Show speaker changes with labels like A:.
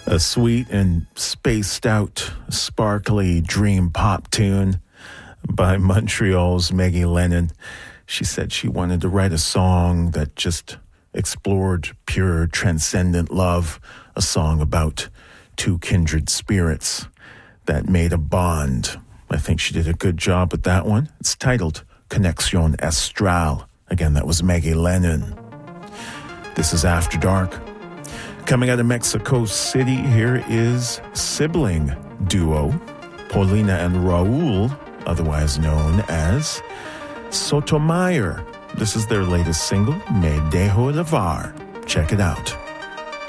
A: A sweet and spaced out, sparkly dream pop tune by Montreal's Maggie Lennon. She said she wanted to write a song that just explored pure, transcendent love, a song about two kindred spirits that made a bond. I think she did a good job with that one. It's titled Connexion Astral. Again, that was Maggie Lennon. This is After Dark. Coming out of Mexico City, here is sibling duo Paulina and Raul, otherwise known as Sotomayor. This is their latest single, Me Dejo Llevar. Check it out.